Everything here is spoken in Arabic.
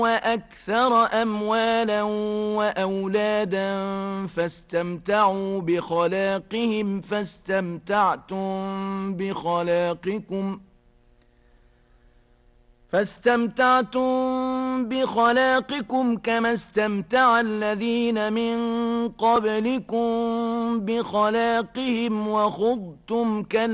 وأكثر أموالا وأولادا فاستمتعوا بخلاقهم فاستمتعتم بخلاقكم كما استمتع الذين من قبلكم بخلاقهم وخضتم